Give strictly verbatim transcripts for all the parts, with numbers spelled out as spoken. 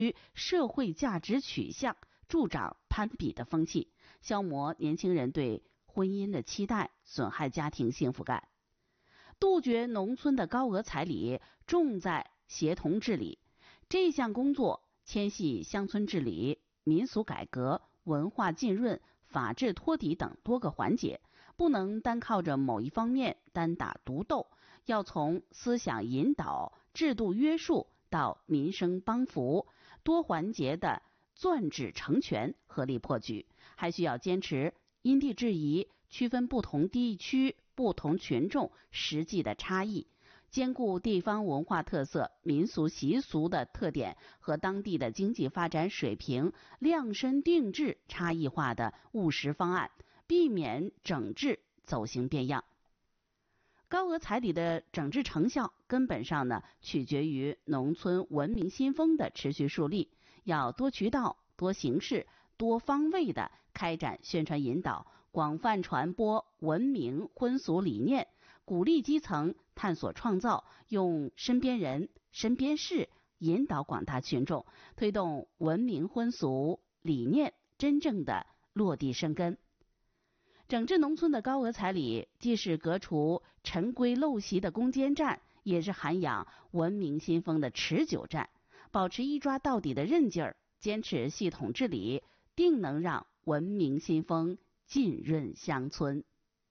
社会价值取向，助长攀比的风气，消磨年轻人对婚姻的期待，损害家庭幸福感。杜绝农村的高额彩礼，重在协同治理。这项工作牵系乡村治理、民俗改革、文化浸润、法治托底等多个环节，不能单靠着某一方面单打独斗，要从思想引导、制度约束到民生帮扶，多环节的攥指成拳，合力破局。还需要坚持因地制宜，区分不同地区、不同群众实际的差异，兼顾地方文化特色、民俗习俗的特点和当地的经济发展水平，量身定制差异化的务实方案，避免整治走形变样。高额彩礼的整治成效，根本上呢取决于农村文明新风的持续树立，要多渠道、多形式、多方位的开展宣传引导，广泛传播文明婚俗理念，鼓励基层探索创造，用身边人、身边事引导广大群众，推动文明婚俗理念真正的落地生根。整治农村的高额彩礼，既是革除陈规陋习的攻坚战，也是涵养文明新风的持久战。保持一抓到底的韧劲儿，坚持系统治理，定能让文明新风浸润乡村。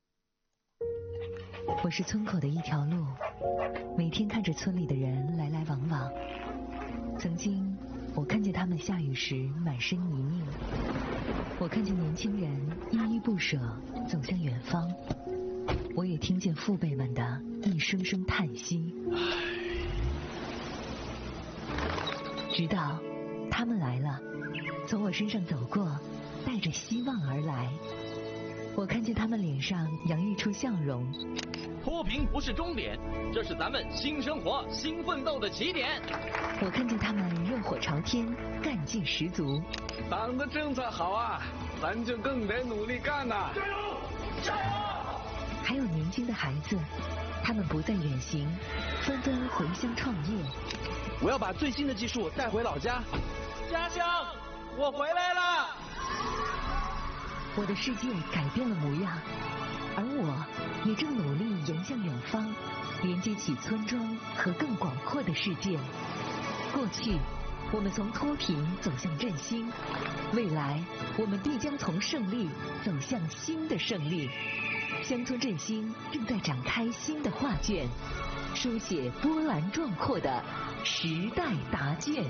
我是村口的一条路，每天看着村里的人来来往往。曾经我看见他们下雨时满身泥泞，我看见年轻人依依不舍走向远方，我也听见父辈们的一声声叹息。直到他们来了，从我身上走过，带着希望而来。我看见他们脸上洋溢出笑容。 脱贫不是终点，这是咱们新生活、新奋斗的起点。 我看见他们热火朝天，干劲十足。 党的政策好啊，咱就更得努力干呐！加油，加油！ 还有年轻的孩子，他们不再远行，纷纷回乡创业。 我要把最新的技术带回老家。家乡，我回来了！ 我的世界改变了模样，而我也正努力迎向远方，连接起村庄和更广阔的世界。过去，我们从脱贫走向振兴；未来，我们必将从胜利走向新的胜利。乡村振兴正在展开新的画卷，书写波澜壮阔的时代答卷。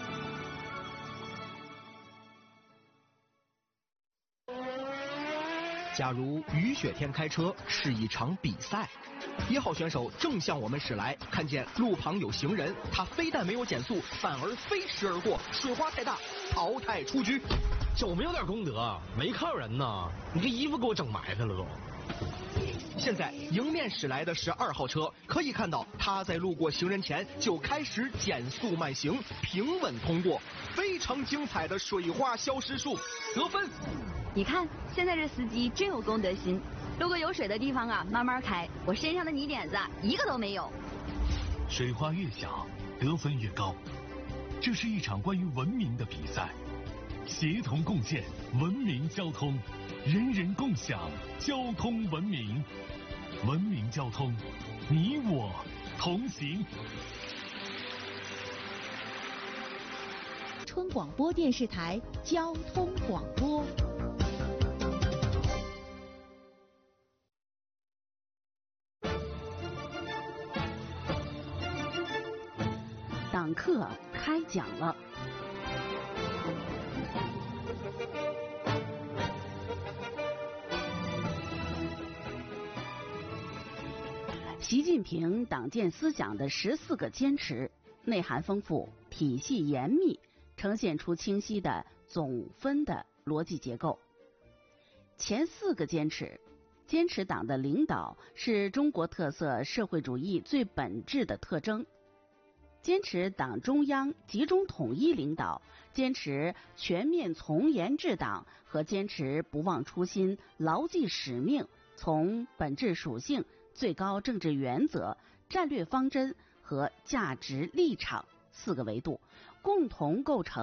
假如雨雪天开车是一场比赛，一号选手正向我们驶来，看见路旁有行人，他非但没有减速，反而飞驰而过，水花太大，淘汰出局。 这我们有点功德，没看人呢，你这衣服给我整埋汰了都。 现在迎面驶来的是二号车，可以看到他在路过行人前就开始减速慢行，平稳通过，非常精彩的水花消失术，得分。 你看，现在这司机真有公德心，路过有水的地方啊，慢慢开，我身上的泥点子一个都没有。 水花越小，得分越高。这是一场关于文明的比赛，协同共建文明交通，人人共享交通文明。文明交通，你我同行。 春广播电视台交通广播。 党课开讲了。习近平党建思想的十四个坚持，内涵丰富，体系严密，呈现出清晰的总分的逻辑结构。前四个坚持，坚持党的领导是中国特色社会主义最本质的特征。坚持党中央集中统一领导，坚持全面从严治党和坚持不忘初心、牢记使命，从本质属性、最高政治原则、战略方针和价值立场四个维度，共同构成